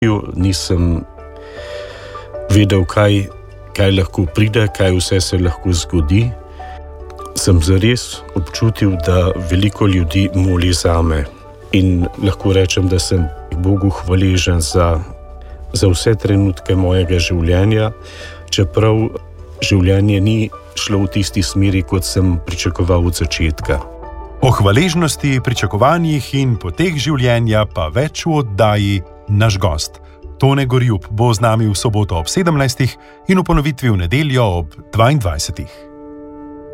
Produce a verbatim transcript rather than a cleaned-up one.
Nisem vedel, kaj, kaj lahko pride, kaj vse se lahko zgodi. Sem zares občutil, da veliko ljudi moli zame. In lahko rečem, da sem Bogu hvaležen za, za vse trenutke mojega življenja, čeprav življenje ni šlo v tisti smeri, kot sem pričakoval od začetka. O hvaležnosti, pričakovanjih in poteh življenja pa več v oddaji Naš gost. Tone Gorjup bo z nami v soboto ob sedemnajstih in v ponovitvi v nedeljo ob dvaindvajsetih.